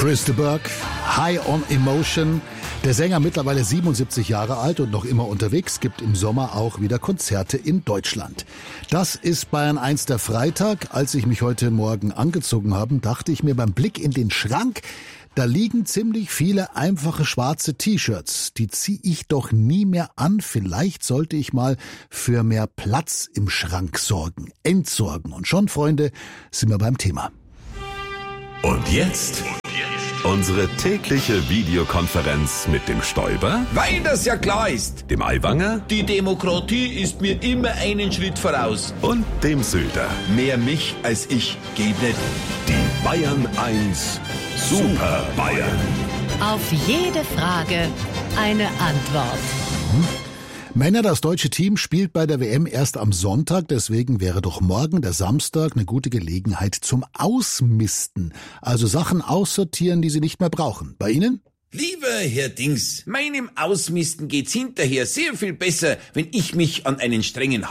Chris de Burgh, High on Emotion. Der Sänger, mittlerweile 77 Jahre alt und noch immer unterwegs, gibt im Sommer auch wieder Konzerte in Deutschland. Das ist Bayern 1 der Freitag. Als ich mich heute Morgen angezogen habe, dachte ich mir beim Blick in den Schrank, da liegen ziemlich viele einfache schwarze T-Shirts. Die ziehe ich doch nie mehr an. Vielleicht sollte ich mal für mehr Platz im Schrank sorgen, entsorgen. Und schon, Freunde, sind wir beim Thema. Und jetzt unsere tägliche Videokonferenz mit dem Stoiber, weil das ja klar ist. dem Aiwanger Die Demokratie ist mir immer einen Schritt voraus. und dem Söder. Mehr mich als ich geht nicht. Die Bayern 1 Super Bayern. Auf jede Frage eine Antwort. Männer, das deutsche Team spielt bei der WM erst am Sonntag, deswegen wäre doch morgen, der Samstag, eine gute Gelegenheit zum Ausmisten. Also Sachen aussortieren, die sie nicht mehr brauchen. Bei Ihnen? Lieber Herr Dings, meinem Ausmisten geht's hinterher sehr viel besser, wenn ich mich an einen strengen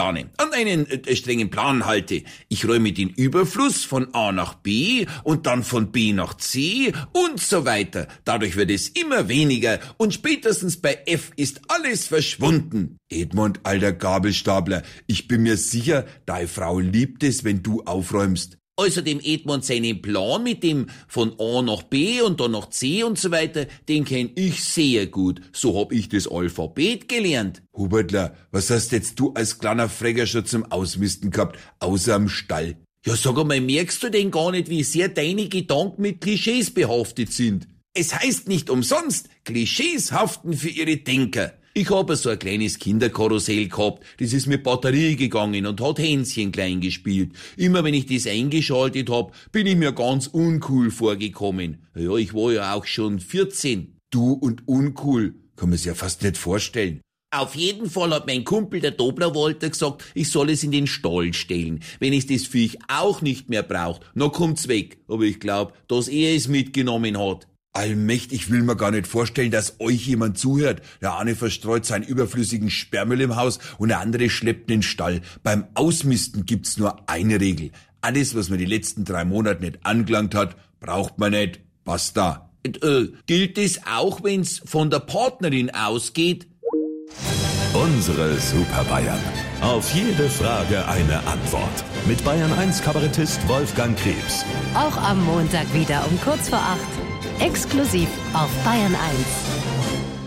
strengen Plan halte. Ich räume den Überfluss von A nach B und dann von B nach C und so weiter. Dadurch wird es immer weniger und spätestens bei F ist alles verschwunden. Edmund, alter Gabelstapler, ich bin mir sicher, deine Frau liebt es, wenn du aufräumst. Außerdem Edmund seinen Plan mit dem von A nach B und dann nach C und so weiter, den kenn ich sehr gut. So hab ich das Alphabet gelernt. Hubertler, was hast jetzt du als kleiner Fräger schon zum Ausmisten gehabt, außer am Stall? Ja, sag einmal, merkst du denn gar nicht, wie sehr deine Gedanken mit Klischees behaftet sind? Es heißt nicht umsonst, Klischees haften für ihre Denker. Ich habe so ein kleines Kinderkarussell gehabt, das ist mit Batterie gegangen und hat Hänschen klein gespielt. Immer wenn ich das eingeschaltet hab, bin ich mir ganz uncool vorgekommen. Ja, ich war ja auch schon 14. Du und uncool, kann man sich ja fast nicht vorstellen. Auf jeden Fall hat mein Kumpel, der Dobler-Walter, gesagt, ich soll es in den Stall stellen. Wenn es das Viech auch nicht mehr braucht, dann kommt's weg. Aber ich glaub, dass er es mitgenommen hat. Allmächtig, ich will mir gar nicht vorstellen, dass euch jemand zuhört. Der eine verstreut seinen überflüssigen Sperrmüll im Haus und der andere schleppt den Stall. Beim Ausmisten gibt's nur eine Regel. Alles, was man die letzten 3 Monate nicht angelangt hat, braucht man nicht. Basta. Gilt es auch, wenn's von der Partnerin ausgeht? Unsere Super Bayern. Auf jede Frage eine Antwort. Mit Bayern 1 Kabarettist Wolfgang Krebs. Auch am Montag wieder um kurz vor 8. Exklusiv auf Bayern 1.